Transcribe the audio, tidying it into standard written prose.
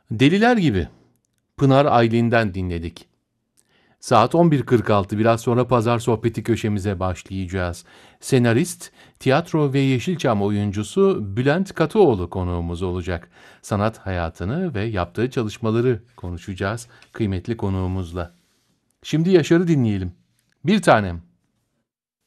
Deliler gibi. Pınar Aylin'den dinledik. Saat 11.46, biraz sonra pazar sohbeti köşemize başlayacağız. Senarist, tiyatro ve Yeşilçam oyuncusu Bülent Katıoğlu konuğumuz olacak. Sanat hayatını ve yaptığı çalışmaları konuşacağız kıymetli konuğumuzla. Şimdi Yaşar'ı dinleyelim. Bir tanem.